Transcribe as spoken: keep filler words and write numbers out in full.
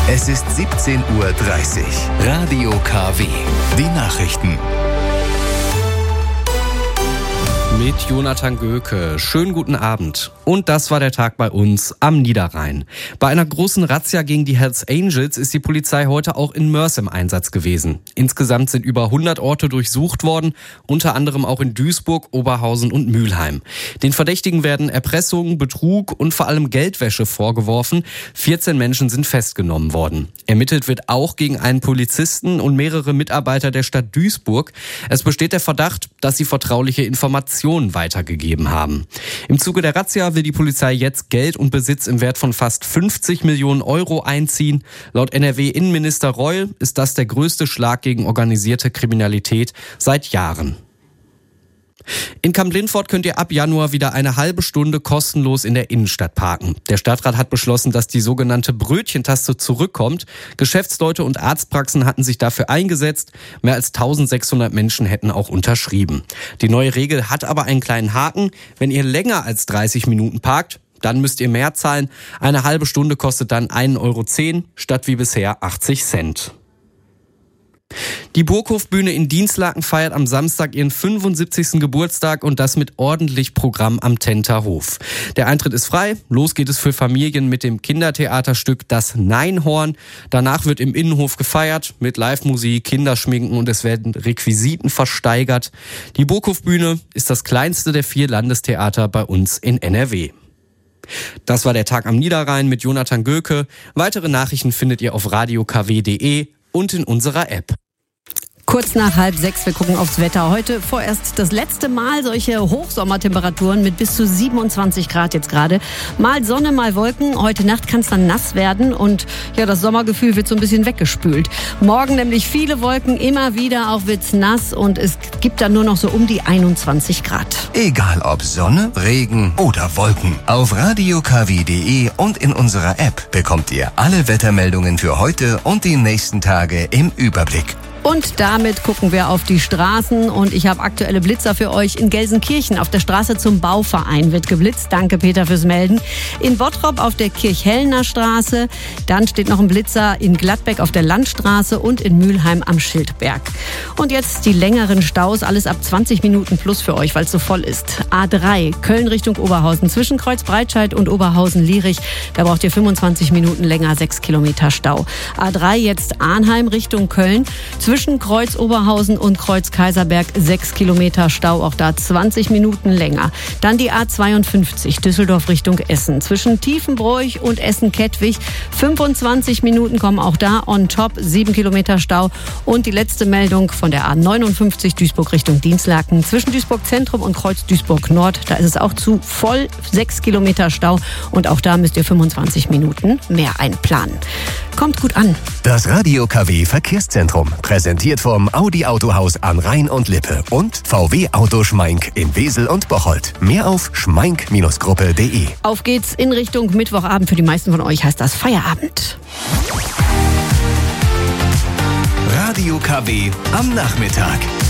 Es ist siebzehn Uhr dreißig. Radio K W. Die Nachrichten. Mit Jonathan Göke. Schönen guten Abend. Und das war der Tag bei uns am Niederrhein. Bei einer großen Razzia gegen die Hells Angels ist die Polizei heute auch in Moers im Einsatz gewesen. Insgesamt sind über hundert Orte durchsucht worden, unter anderem auch in Duisburg, Oberhausen und Mülheim. Den Verdächtigen werden Erpressung, Betrug und vor allem Geldwäsche vorgeworfen. vierzehn Menschen sind festgenommen worden. Ermittelt wird auch gegen einen Polizisten und mehrere Mitarbeiter der Stadt Duisburg. Es besteht der Verdacht, dass sie vertrauliche Informationen weitergegeben haben. Im Zuge der Razzia will die Polizei jetzt Geld und Besitz im Wert von fast fünfzig Millionen Euro einziehen. Laut N R W-Innenminister Reul ist das der größte Schlag gegen organisierte Kriminalität seit Jahren. In Kamp-Lintfort könnt ihr ab Januar wieder eine halbe Stunde kostenlos in der Innenstadt parken. Der Stadtrat hat beschlossen, dass die sogenannte Brötchentaste zurückkommt. Geschäftsleute und Arztpraxen hatten sich dafür eingesetzt. Mehr als eintausendsechshundert Menschen hätten auch unterschrieben. Die neue Regel hat aber einen kleinen Haken. Wenn ihr länger als dreißig Minuten parkt, dann müsst ihr mehr zahlen. Eine halbe Stunde kostet dann ein Euro zehn statt wie bisher achtzig Cent. Die Burghofbühne in Dinslaken feiert am Samstag ihren fünfundsiebzigsten Geburtstag und das mit ordentlich Programm am Tenter Hof. Der Eintritt ist frei, los geht es für Familien mit dem Kindertheaterstück Das Neinhorn. Danach wird im Innenhof gefeiert mit Live-Musik, Kinderschminken und es werden Requisiten versteigert. Die Burghofbühne ist das kleinste der vier Landestheater bei uns in N R W. Das war der Tag am Niederrhein mit Jonathan Göke. Weitere Nachrichten findet ihr auf radio k w punkt d e und in unserer App. Kurz nach halb sechs, wir gucken aufs Wetter. Heute vorerst das letzte Mal solche Hochsommertemperaturen mit bis zu siebenundzwanzig Grad jetzt gerade. Mal Sonne, mal Wolken. Heute Nacht kann es dann nass werden und ja, das Sommergefühl wird so ein bisschen weggespült. Morgen nämlich viele Wolken, immer wieder auch wird's nass und es gibt dann nur noch so um die einundzwanzig Grad. Egal ob Sonne, Regen oder Wolken. Auf radio k w punkt d e und in unserer App bekommt ihr alle Wettermeldungen für heute und die nächsten Tage im Überblick. Und damit gucken wir auf die Straßen und ich habe aktuelle Blitzer für euch. In Gelsenkirchen auf der Straße zum Bauverein wird geblitzt. Danke Peter fürs Melden. In Bottrop auf der Kirchhellner Straße. Dann steht noch ein Blitzer in Gladbeck auf der Landstraße und in Mülheim am Schildberg. Und jetzt die längeren Staus. Alles ab zwanzig Minuten plus für euch, weil es so voll ist. A drei Köln Richtung Oberhausen. Zwischen Kreuzbreitscheid und Oberhausen-Lierich. Da braucht ihr fünfundzwanzig Minuten länger, sechs Kilometer Stau. A drei jetzt Arnheim Richtung Köln. Zwischen Kreuz Oberhausen und Kreuz Kaiserberg sechs Kilometer Stau, auch da zwanzig Minuten länger. Dann die A zweiundfünfzig Düsseldorf Richtung Essen. Zwischen Tiefenbroich und Essen-Kettwig fünfundzwanzig Minuten kommen auch da on top, sieben Kilometer Stau. Und die letzte Meldung von der A neunundfünfzig Duisburg Richtung Dinslaken. Zwischen Duisburg Zentrum und Kreuz Duisburg Nord, da ist es auch zu voll, sechs Kilometer Stau. Und auch da müsst ihr fünfundzwanzig Minuten mehr einplanen. Kommt gut an. Das Radio K W Verkehrszentrum, präsentiert vom Audi Autohaus an Rhein und Lippe und V W Auto Schmeink in Wesel und Bocholt. Mehr auf schmeink Gruppe punkt d e. Auf geht's in Richtung Mittwochabend. Für die meisten von euch heißt das Feierabend. Radio K W am Nachmittag.